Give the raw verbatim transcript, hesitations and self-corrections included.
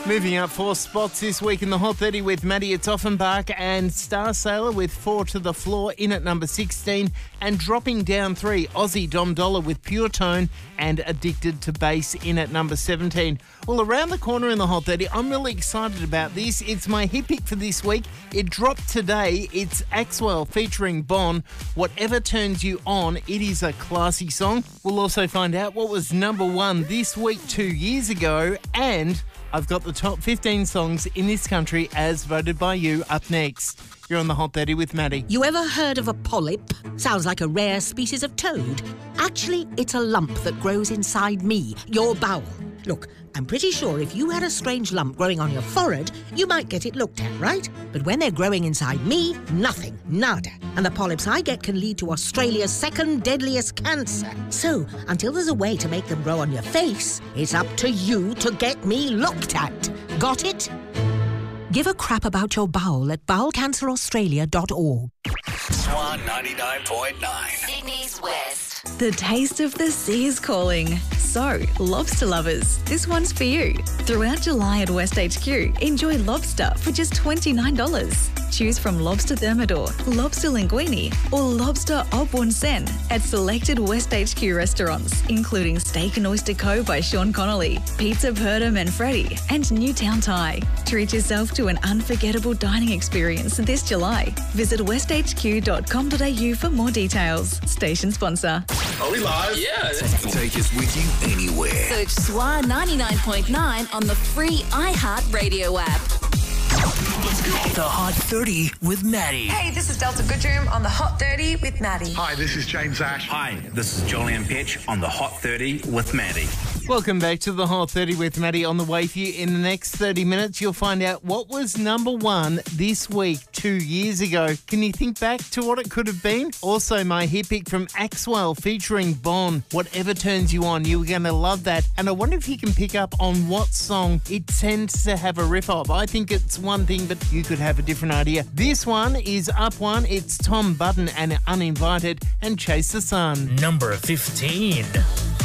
Moving up four spots this week in the Hot thirty with Maddie, it's Offenbach and Star Sailor with Four to the Floor in at number sixteen, and dropping down three, Aussie Dom Dollar with Pure Tone and Addicted to Bass in at number seventeen. Well, around the corner in the Hot thirty, I'm really excited about this. It's my hit pick for this week. It dropped today. It's Axwell featuring Bon, Whatever Turns You On. It is a classy song. We'll also find out what was number one this week two years ago, and I've got the top fifteen songs in this country as voted by you up next. You're on the Hot thirty with Maddie. You ever heard of a polyp? Sounds like a rare species of toad. Actually, it's a lump that grows inside me, your bowel. Look, I'm pretty sure if you had a strange lump growing on your forehead, you might get it looked at, right? But when they're growing inside me, nothing, nada. And the polyps I get can lead to Australia's second deadliest cancer. So, until there's a way to make them grow on your face, it's up to you to get me looked at. Got it? Give a crap about your bowel at bowel cancer australia dot org. Swan ninety-nine point nine. Sydney's West. The taste of the sea is calling. So, lobster lovers, this one's for you. Throughout July at West H Q, enjoy lobster for just twenty-nine dollars. Choose from lobster thermidor, lobster linguine, or lobster au bon sen at selected West H Q restaurants, including Steak and Oyster Co. by Sean Connolly, Pizza Perda Manfredi, and Newtown Thai. Treat yourself to an unforgettable dining experience this July. Visit west h q dot com dot a u for more details. Station sponsor. Are we live? Yeah. Take us with you anywhere. Search Swan ninety-nine point nine on the free iHeart Radio app. The Hot thirty with Maddie. Hey, this is Delta Goodroom on the Hot thirty with Maddie. Hi, this is James Ash. Hi, this is Julian Pitch on the Hot thirty with Maddie. Welcome back to the Hot thirty with Maddie. On the way for you in the next thirty minutes, you'll find out what was number one this week two years ago. Can you think back to what it could have been? Also, my hit pick from Axwell featuring Bon, Whatever Turns You On. You're going to love that. And I wonder if you can pick up on what song it tends to have a riff of. I think it's one thing, but you could have a different idea. This one is up one. It's Tom Button and Uninvited and Chase the Sun. Number fifteen.